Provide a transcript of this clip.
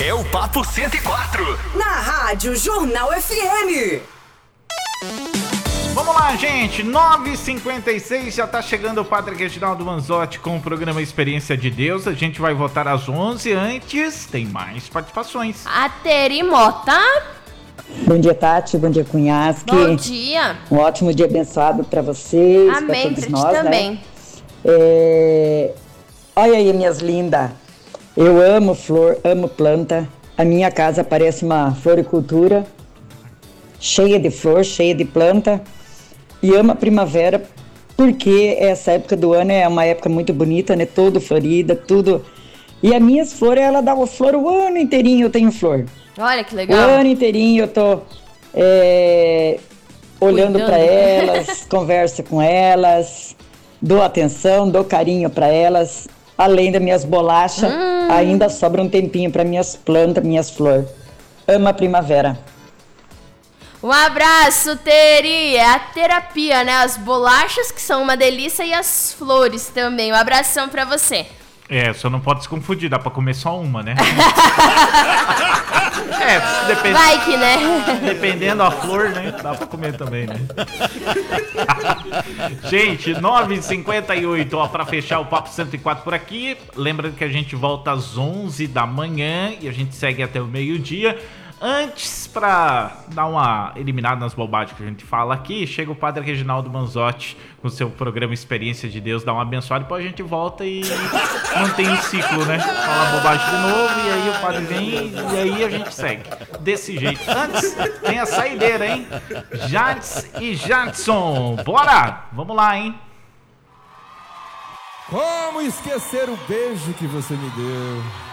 é o Papo 104. Na Rádio Jornal FM. Vamos lá, gente, 9h56, já tá chegando o Padre Reginaldo Manzotti com o programa Experiência de Deus. A gente vai votar às 11, antes tem mais participações. A Teri Mota. Bom dia, Tati, bom dia, Cunhasque. Bom dia. Um ótimo dia abençoado para vocês, para Amém, todos pra nós, ti também. Né? Olha aí, minhas lindas, eu amo flor, amo planta. A minha casa parece uma floricultura, cheia de flor, cheia de planta. E amo a primavera, porque essa época do ano é uma época muito bonita, né? Todo florida, tudo. E as minhas flores, ela dá flor o ano inteirinho, eu tenho flor. Olha que O legal. ano inteirinho eu tô olhando para elas, converso com elas, dou atenção, dou carinho para elas. Além das minhas bolachas, ainda sobra um tempinho para minhas plantas, minhas flores. Amo a primavera. Um abraço, Teri. É a terapia, né? As bolachas, que são uma delícia, e as flores também. Um abração pra você. Só não pode se confundir, dá pra comer só uma, né? Vai que, né? Dependendo da flor, né? Dá pra comer também, né? Gente, 9h58, ó, pra fechar o Papo 104 por aqui. Lembrando que a gente volta às 11 da manhã e a gente segue até o meio-dia. Antes, pra dar uma eliminada nas bobagens que a gente fala aqui, chega o Padre Reginaldo Manzotti com o seu programa Experiência de Deus, dá uma abençoada, depois a gente volta e mantém o ciclo, né? Fala bobagem de novo, e aí o Padre vem e aí a gente segue. Desse jeito. Antes, tem a saideira, hein? Jades e Jadson. Bora! Vamos lá, hein? Como esquecer o beijo que você me deu?